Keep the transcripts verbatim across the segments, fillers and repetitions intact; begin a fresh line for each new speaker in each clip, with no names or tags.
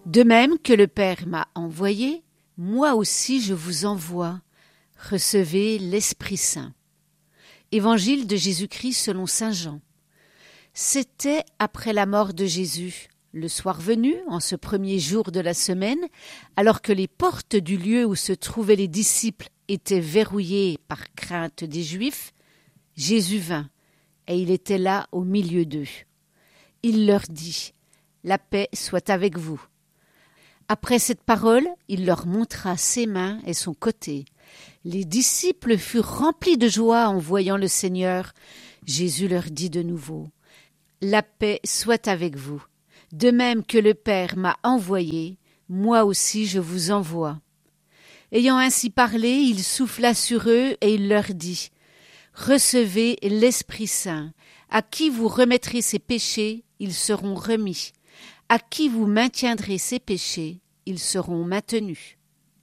De même que le Père m'a envoyé, moi aussi je vous envoie. Recevez l'Esprit Saint. Évangile de Jésus-Christ selon saint Jean. C'était après la mort de Jésus, le soir venu, en ce premier jour de la semaine, alors que les portes du lieu où se trouvaient les disciples étaient verrouillées par crainte des Juifs, Jésus vint, et il était là au milieu d'eux. Il leur dit « La paix soit avec vous ». Après cette parole, il leur montra ses mains et son côté. Les disciples furent remplis de joie en voyant le Seigneur. Jésus leur dit de nouveau « La paix soit avec vous. De même que le Père m'a envoyé, moi aussi je vous envoie. » Ayant ainsi parlé, il souffla sur eux et il leur dit « Recevez l'Esprit Saint. À qui vous remettrez ses péchés, ils seront remis. À qui vous maintiendrez ses péchés, ils seront maintenus. »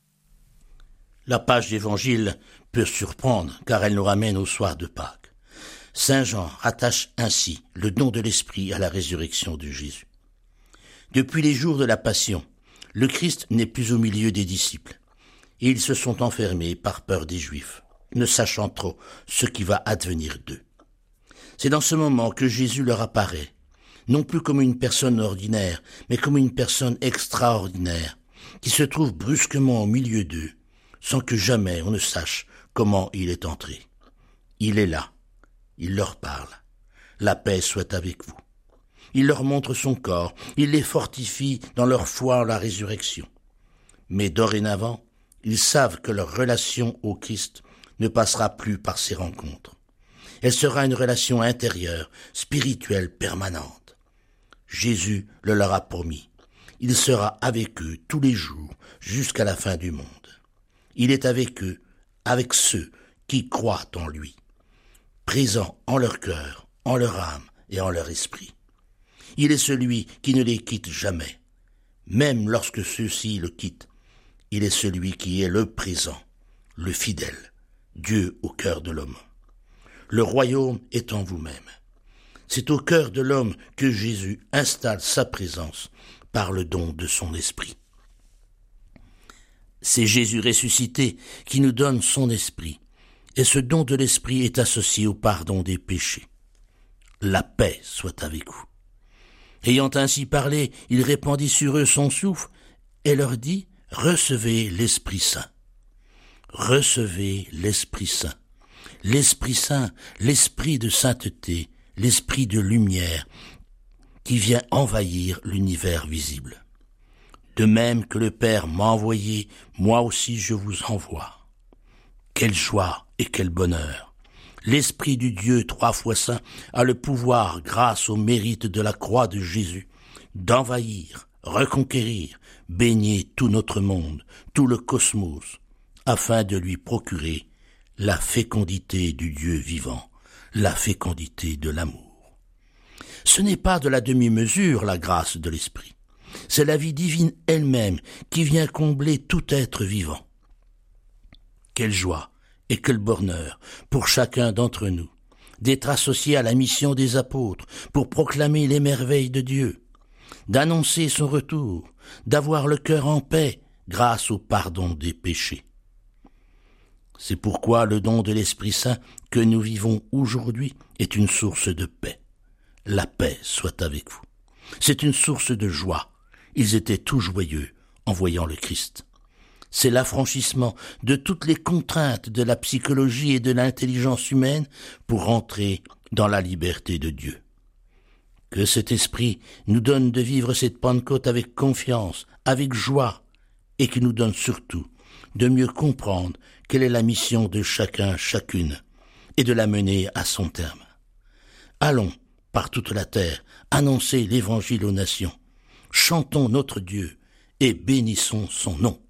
La page d'Évangile peut surprendre, car elle nous ramène au soir de Pâques. Saint Jean rattache ainsi le don de l'Esprit à la résurrection de Jésus. Depuis les jours de la Passion, le Christ n'est plus au milieu des disciples, et ils se sont enfermés par peur des Juifs, ne sachant trop ce qui va advenir d'eux. C'est dans ce moment que Jésus leur apparaît, non plus comme une personne ordinaire, mais comme une personne extraordinaire, qui se trouve brusquement au milieu d'eux, sans que jamais on ne sache comment il est entré. Il est là, il leur parle. La paix soit avec vous. Il leur montre son corps, il les fortifie dans leur foi en la résurrection. Mais dorénavant, ils savent que leur relation au Christ ne passera plus par ces rencontres. Elle sera une relation intérieure, spirituelle, permanente. Jésus le leur a promis. Il sera avec eux tous les jours jusqu'à la fin du monde. Il est avec eux, avec ceux qui croient en lui, présent en leur cœur, en leur âme et en leur esprit. Il est celui qui ne les quitte jamais. Même lorsque ceux-ci le quittent, il est celui qui est le présent, le fidèle, Dieu au cœur de l'homme. Le royaume est en vous-même. C'est au cœur de l'homme que Jésus installe sa présence par le don de son esprit. C'est Jésus ressuscité qui nous donne son esprit, et ce don de l'esprit est associé au pardon des péchés. La paix soit avec vous. Ayant ainsi parlé, il répandit sur eux son souffle et leur dit « Recevez l'Esprit Saint. » Recevez l'Esprit Saint. L'Esprit Saint, l'Esprit de sainteté, l'Esprit de lumière qui vient envahir l'univers visible. De même que le Père m'a envoyé, moi aussi je vous envoie. Quelle joie et quel bonheur! L'Esprit du Dieu trois fois saint a le pouvoir, grâce au mérite de la croix de Jésus, d'envahir, reconquérir, baigner tout notre monde, tout le cosmos, afin de lui procurer la fécondité du Dieu vivant, la fécondité de l'amour. Ce n'est pas de la demi-mesure la grâce de l'Esprit. C'est la vie divine elle-même qui vient combler tout être vivant. Quelle joie et quel bonheur pour chacun d'entre nous d'être associé à la mission des apôtres pour proclamer les merveilles de Dieu, d'annoncer son retour, d'avoir le cœur en paix grâce au pardon des péchés. C'est pourquoi le don de l'Esprit Saint que nous vivons aujourd'hui est une source de paix. La paix soit avec vous. C'est une source de joie. Ils étaient tout joyeux en voyant le Christ. C'est l'affranchissement de toutes les contraintes de la psychologie et de l'intelligence humaine pour entrer dans la liberté de Dieu. Que cet esprit nous donne de vivre cette Pentecôte avec confiance, avec joie, et qui nous donne surtout de mieux comprendre quelle est la mission de chacun, chacune, et de la mener à son terme. Allons, par toute la terre, annoncer l'Évangile aux nations. Chantons notre Dieu et bénissons son nom.